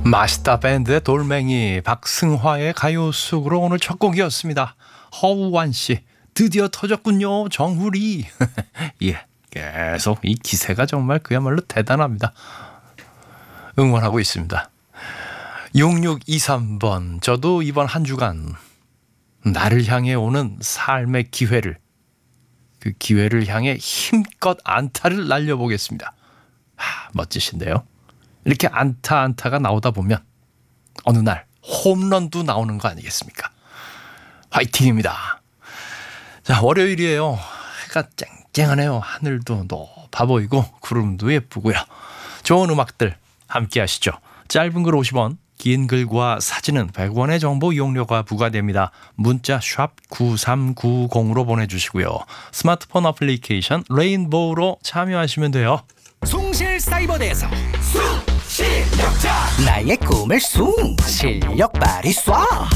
맛있다 밴드의 돌멩이, 박승화의 가요숙으로 오늘 첫 곡이었습니다. 허우환 씨, 드디어 터졌군요. 정훈이. 예, 계속 이 기세가 정말 그야말로 대단합니다. 응원하고 있습니다. 6623번, 저도 이번 한 주간 나를 향해 오는 삶의 기회를, 그 기회를 향해 힘껏 안타를 날려보겠습니다. 멋지신데요. 이렇게 안타가 나오다 보면 어느 날 홈런도 나오는 거 아니겠습니까? 화이팅입니다. 자, 월요일이에요. 해가 쨍쨍하네요. 하늘도 높아 보이고 구름도 예쁘고요. 좋은 음악들 함께 하시죠. 짧은 글 50원, 긴 글과 사진은 100원의 정보 이용료가 부과됩니다. 문자 샵 9390으로 보내주시고요. 스마트폰 어플리케이션 레인보우로 참여하시면 돼요. 숭실사이버대에서 숭실력자 나의 꿈을 숭 실력 발휘 쏴